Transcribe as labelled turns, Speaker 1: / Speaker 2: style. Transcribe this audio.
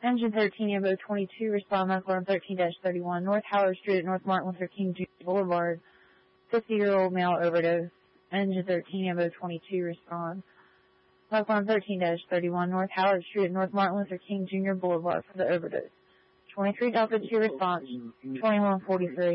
Speaker 1: Engine 13, Ambo 22, respond, medical arm 13-31, North Howard Street at North Martin Luther King Jr. Boulevard, 50-year-old male overdose. Engine 13, Ambo 22, respond. Medical arm 13-31, North Howard Street at North Martin Luther King Jr. Boulevard for the overdose. 23 Delta 2 response, 2143.